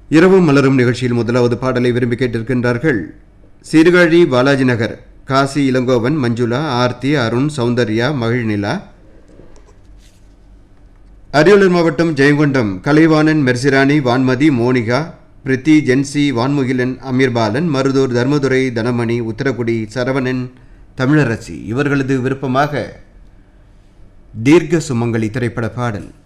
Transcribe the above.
இரவும் மலரும் நிகழ்ச்சியில் முதலாவது பாடலை விரும்பி கேட்டிருக்கின்றார்கள். சீர்காழி பாலாஜி நகர் காசி இளங்கோவன், மஞ்சுளா, ஆர்த்தி, அருண், சௌந்தர்யா, மகிழ்நிலா. அரியலூர் மாவட்டம் ஜெயங்கொண்டம் கலைவாணன், மெர்சிராணி, வான்மதி, மோனிகா, பிரித்தி, ஜென்சி, வான்முகிலன், அமீர்பாலன், மருதூர், தர்மதுரை, தனமணி, உத்தரகுடி, சரவணன், தமிழரசி இவர்களது விருப்பமாக தீர்க்க சுமங்கலி திரைப்பட பாடல்.